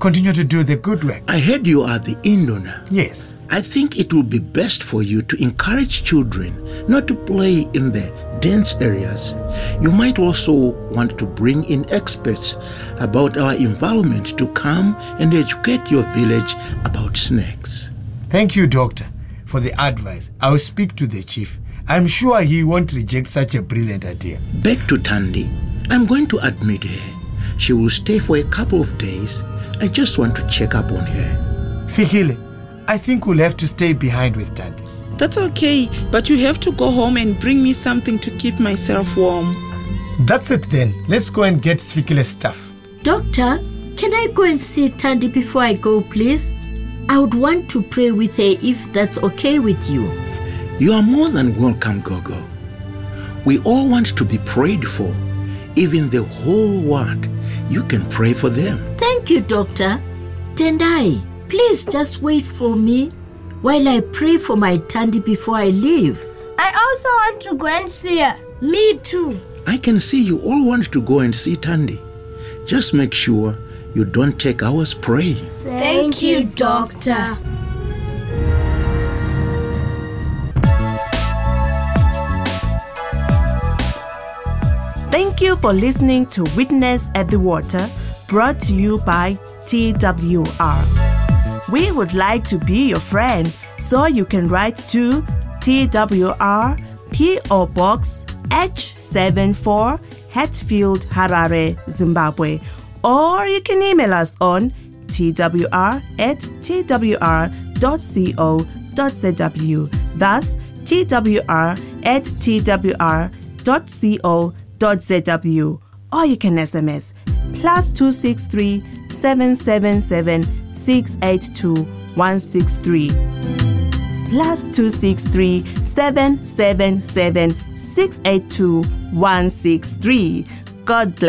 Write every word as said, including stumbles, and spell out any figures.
continue to do the good work. I heard you are the indonor. Yes. I think it will be best for you to encourage children not to play in the dense areas. You might also want to bring in experts about our environment to come and educate your village about snakes. Thank you, Doctor, for the advice. I'll speak to the chief. I'm sure he won't reject such a brilliant idea. Back to Thandi. I'm going to admit her. She will stay for a couple of days. I just want to check up on her. Fikile, I think we'll have to stay behind with Thandi. That's okay, but you have to go home and bring me something to keep myself warm. That's it then. Let's go and get Fikile's stuff. Doctor, can I go and see Thandi before I go, please? I would want to pray with her if that's okay with you. You are more than welcome, Gogo. We all want to be prayed for. Even the whole world. You can pray for them. Thank you, Doctor. Tendai, please just wait for me while I pray for my Thandi before I leave. I also want to go and see her. Me too. I can see you all want to go and see Thandi. Just make sure you don't take hours praying. Thank, Thank you, Doctor. Thank you for listening to Witness at the Water, brought to you by T W R. We would like to be your friend, so you can write to T W R P O Box H seventy-four, Hatfield, Harare, Zimbabwe. Or you can email us on twr at twr dot co dot zw. That's twr at twr dot co dot zw. Or you can S M S plus two six three seven seven seven six eight two one six three. Plus two six three seven seven seven six eight two one six three. God bless.